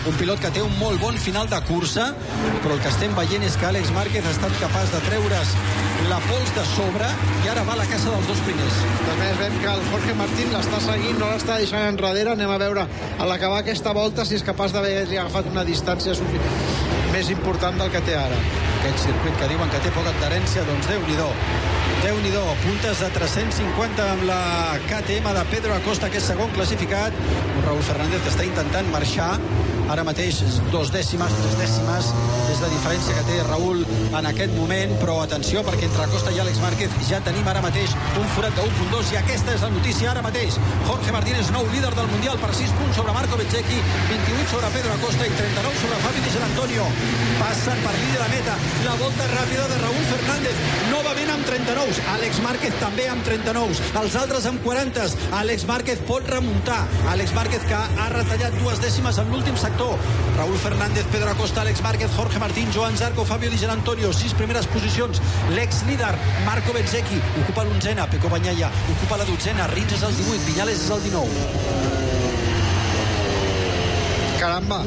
un pilot que té un molt bon final de cursa, però el que estem veient és que Àlex Márquez ha estat capaç de treure's la pols de sobre i ara va a la caça dels dos primers. També veiem que el Jorge Martín l'està seguint, no l'està deixant enrere. Anem a veure a l'acabar aquesta volta si és capaç d'haver-li agafat una distància més important del que té ara. Aquest circuit que diuen que té poca adherència, doncs Déu-n'hi-do. Déu-n'hi-do, puntes de 350 amb la KTM de Pedro Acosta, que és segon classificat. Un Raúl Fernández que està intentant marxar. Ara mateix 2 dècimes, 3 dècimes és la diferència que té Raúl en aquest moment, però atenció, perquè entre Acosta i Àlex Márquez ja tenim ara mateix un forat de 1.2 i aquesta és la notícia ara mateix. Jorge Martínez, nou líder del Mundial per 6 punts sobre Marco Bezzecchi, 28 sobre Pedro Acosta i 39 sobre Fabio Di Giannantonio. Passen per línia de meta. La volta ràpida de Raúl Fernández, novament amb 39. Àlex Márquez també amb 39. Els altres amb 40. Àlex Márquez pot remuntar. Àlex Márquez que ha retallat 2 dècimes en l'últim sector. Raúl Fernández, Pedro Acosta, Àlex Márquez, Jorge Martín, Joan Zarco, Fabio Di Giannantonio, 6 primeres posicions. L'ex-líder Marco Bezzecchi ocupa l'11a, Pecco Bagnaia ocupa la 12a, Rins és el 18, Viñales és el 19. Caramba!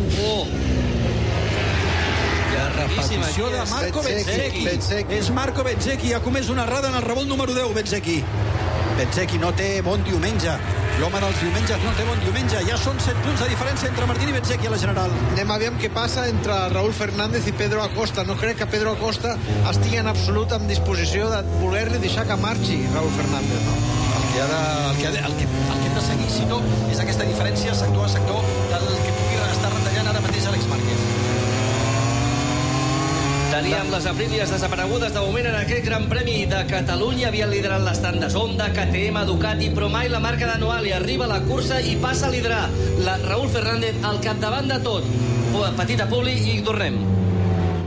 Repetició de Marco Bezzecchi. És Marco Bezzecchi, ha comès una errada en el revolt número 10, Bezzecchi. Bezzecchi no té bon diumenge. L'home dels diumenges no té bon diumenge. Ja són 7 punts de diferència entre Martín i Bezzecchi a la general. Anem a veure què passa entre Raúl Fernández i Pedro Acosta. No crec que Pedro Acosta estigui en absolut en disposició de voler-li deixar que marxi Raúl Fernández, no? El que hem de seguir, si no, és aquesta diferència sector a sector del que pugui estar retallant ara mateix Àlex Márquez. Teníem les Aprilis desaparegudes de moment en aquest Gran Premi de Catalunya. Havien liderat les tandes Honda, KTM, Ducati, però mai la marca de Noali. Arriba a la cursa i passa a liderar la Raúl Fernández al capdavant de tot. Petita publi i tornem.